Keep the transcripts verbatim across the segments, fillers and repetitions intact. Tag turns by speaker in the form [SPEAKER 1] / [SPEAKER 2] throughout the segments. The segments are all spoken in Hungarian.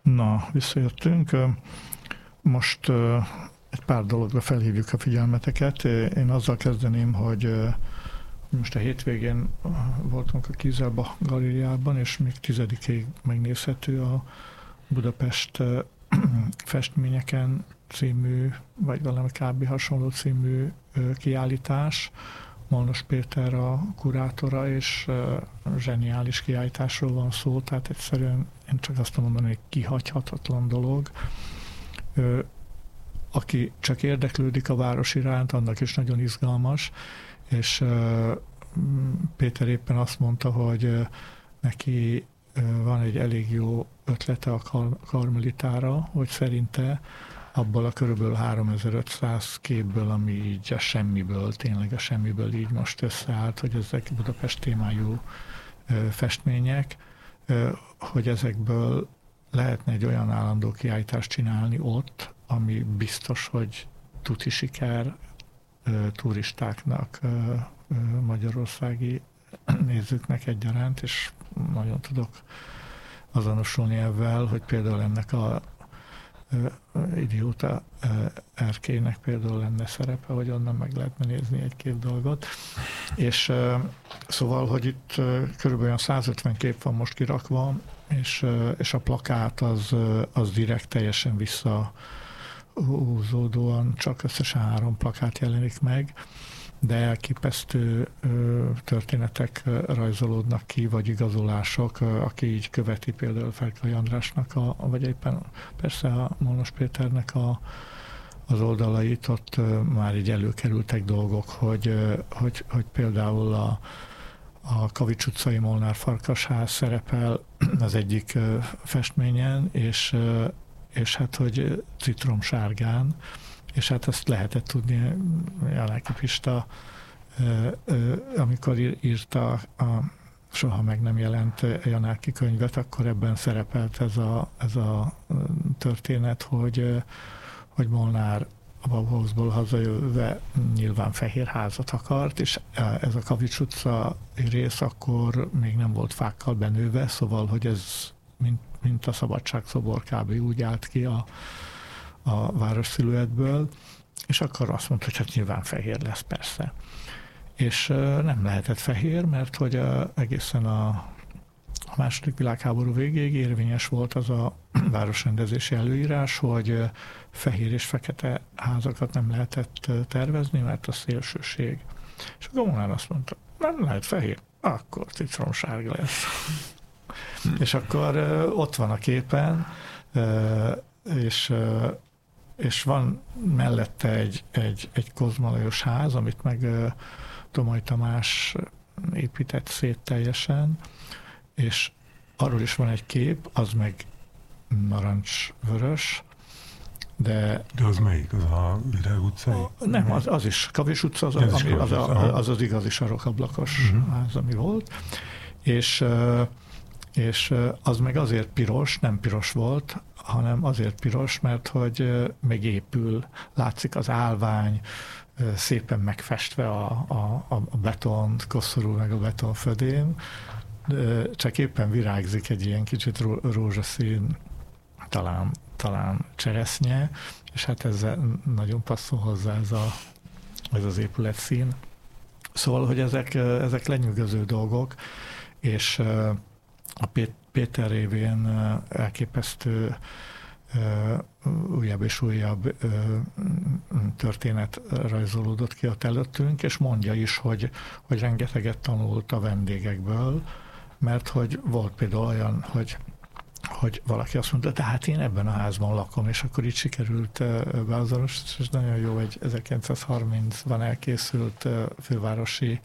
[SPEAKER 1] Na, visszajöttünk. Most egy pár dologra felhívjuk a figyelmeteket. Én azzal kezdeném, hogy most a hétvégén voltunk a Kieselbach galériában, és még tizedikéig megnézhető a Budapest festményeken című, vagy valami kb. Hasonló című kiállítás. Molnos Péter a kurátora, és zseniális kiállításról van szó, tehát egyszerűen én csak azt mondom, hogy kihagyhatatlan dolog. Aki csak érdeklődik a város iránt, annak is nagyon izgalmas, és Péter éppen azt mondta, hogy neki van egy elég jó ötlete a karmelitára, hogy szerinte abból a körülbelül háromezer-ötszáz képből, ami így a semmiből, tényleg a semmiből így most összeállt, hogy ezek Budapest témájú festmények, hogy ezekből lehetne egy olyan állandó kiállítást csinálni ott, ami biztos, hogy tuti siker turistáknak, magyarországi nézőknek egyaránt, és nagyon tudok azonosulni ezzel, hogy például ennek a idióta erkélynek például lenne szerepe, hogy onnan meg lehetne nézni egy-két dolgot. És szóval, hogy itt körülbelül százötven kép van most kirakva, és, és a plakát az, az direkt teljesen visszahúzódóan csak összesen három plakát jelenik meg, de elképesztő ö, történetek rajzolódnak ki, vagy igazolások, ö, aki így követi például Ferkai Andrásnak, a, vagy éppen persze a Molnos Péternek a, az oldalait, ott ö, már így előkerültek dolgok, hogy, ö, hogy, hogy például a, a Kavics utcai Molnár Farkasház szerepel az egyik ö, festményen, és, ö, és hát, hogy citromsárgán, és hát azt lehetett tudni, Janáki Pista, amikor írta a soha meg nem jelent Janáki könyvet, akkor ebben szerepelt ez a, ez a történet, hogy, hogy Molnár a Bauhausból hazajövve nyilván fehér házat akart, és ez a Kavics utca rész akkor még nem volt fákkal benőve, szóval, hogy ez mint, mint a Szabadságszobor kb. Úgy állt ki a a város szilüettből, és akkor azt mondta, hogy hát nyilván fehér lesz, persze. És uh, nem lehetett fehér, mert hogy uh, egészen a, a második világháború végéig érvényes volt az a városrendezési előírás, hogy uh, fehér és fekete házakat nem lehetett uh, tervezni, mert a szélsőség. És akkor Molnár azt mondta, nem lehet fehér, akkor citromsárga lesz. És akkor uh, ott van a képen, uh, és uh, és van mellette egy, egy, egy Kozma Lajos ház, amit meg uh, Tomai Tamás épített szét teljesen, és arról is van egy kép, az meg narancsvörös, de...
[SPEAKER 2] De az melyik? Az a Virág utcai?
[SPEAKER 1] Nem, az, az is. Kavics utca, az, az, ami, az, a, az az igazi sarokablakos uh-huh. ház, ami volt, és, uh, és uh, az meg azért piros, nem piros volt, hanem azért piros, mert hogy még épül, látszik az állvány, szépen megfestve a, a, a beton, koszorul meg a beton födén, csak éppen virágzik egy ilyen kicsit rózsaszín, talán, talán cseresznye, és hát ezzel nagyon passzol hozzá ez, a, ez az épület szín. Szóval, hogy ezek, ezek lenyűgöző dolgok, és a Péter révén elképesztő újabb és újabb történet rajzolódott ki ott előttünk, és mondja is, hogy, hogy rengeteget tanult a vendégekből, mert hogy volt például olyan, hogy, hogy valaki azt mondta, tehát én ebben a házban lakom, és akkor így sikerült beazonosítani, és nagyon jó, egy ezerkilencszázharmincban elkészült fővárosi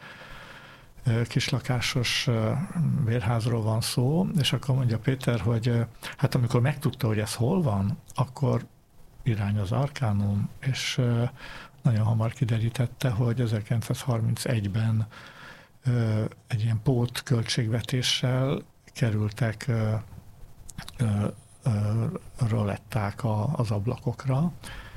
[SPEAKER 1] kislakásos bérházról van szó, és akkor mondja Péter, hogy hát amikor megtudta, hogy ez hol van, akkor irány az Arkánum, és nagyon hamar kiderítette, hogy ezerkilencszázharmincegyben egy ilyen pót költségvetéssel kerültek roletták az ablakokra,